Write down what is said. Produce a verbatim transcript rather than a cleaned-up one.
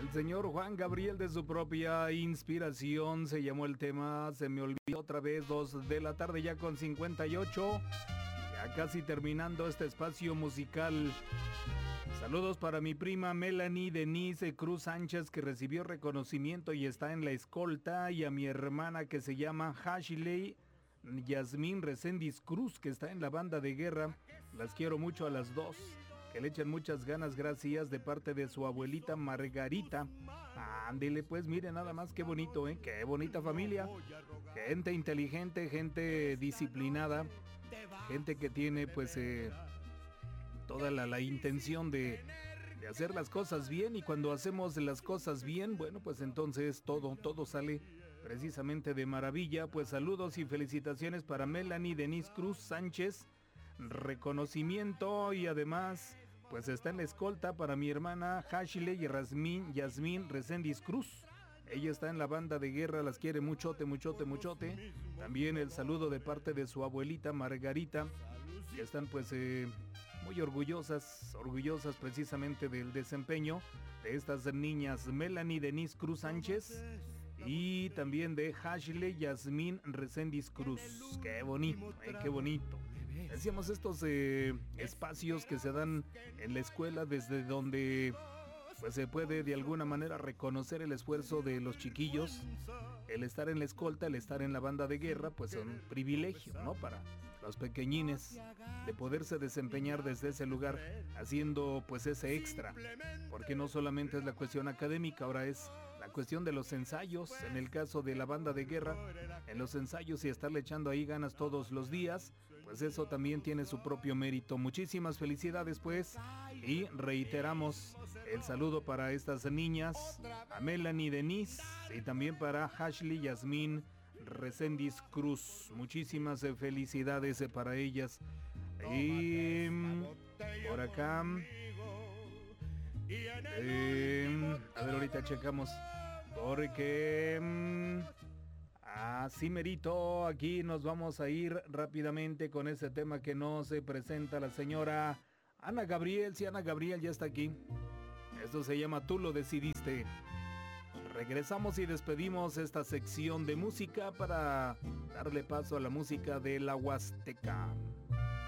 El señor Juan Gabriel, de su propia inspiración, se llamó el tema Se me olvidó otra vez, dos de la tarde ya con cincuenta y ocho, ya casi terminando este espacio musical. Saludos para mi prima Melanie Denise Cruz Sánchez, que recibió reconocimiento y está en la escolta, y a mi hermana que se llama Ashley Yasmín Reséndiz Cruz, que está en la banda de guerra. Las quiero mucho a las dos, que le echen muchas ganas, gracias, de parte de su abuelita Margarita. Ándele pues, mire nada más, qué bonito, ¿eh? Qué bonita familia. Gente inteligente, gente disciplinada, gente que tiene pues eh, toda la, la intención de, de hacer las cosas bien, y cuando hacemos las cosas bien, bueno, pues entonces todo, todo sale precisamente de maravilla. Pues saludos y felicitaciones para Melanie Denise Cruz Sánchez, reconocimiento, y además pues está en la escolta para mi hermana Ashley Yasmín, Yasmín Reséndiz Cruz. Ella está en la banda de guerra, las quiere muchote, muchote, muchote. También el saludo de parte de su abuelita Margarita, que están pues eh, muy orgullosas, orgullosas precisamente del desempeño de estas niñas, Melanie Denise Cruz Sánchez y también de Ashley Yasmín Reséndiz Cruz. Qué bonito, eh, qué bonito. Decíamos, estos eh, espacios que se dan en la escuela, desde donde pues se puede de alguna manera reconocer el esfuerzo de los chiquillos. El estar en la escolta, el estar en la banda de guerra, pues son un privilegio, ¿no? Para los pequeñines, de poderse desempeñar desde ese lugar, haciendo pues ese extra, porque no solamente es la cuestión académica, ahora es la cuestión de los ensayos. En el caso de la banda de guerra, en los ensayos, y estarle echando ahí ganas todos los días, pues eso también tiene su propio mérito. Muchísimas felicidades pues, y reiteramos el saludo para estas niñas, a Melanie Denise y también para Ashley Yasmín Reséndiz Cruz. Muchísimas felicidades para ellas. Y por acá eh, a ver, ahorita checamos, porque así merito, aquí nos vamos a ir rápidamente con ese tema que no se presenta la señora Ana Gabriel. Sí, Ana Gabriel ya está aquí. Esto se llama Tú lo decidiste. Regresamos y despedimos esta sección de música para darle paso a la música de la Huasteca.